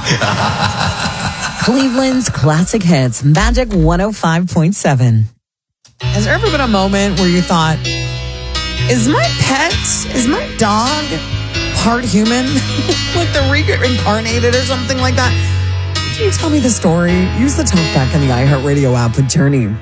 Cleveland's classic hits, Magic 105.7. Has there ever been a moment where you thought, is my pet, is my dog part human? Like they're reincarnated or something like that? Can you tell me the story? Use the talkback in the iHeartRadio app with Journey.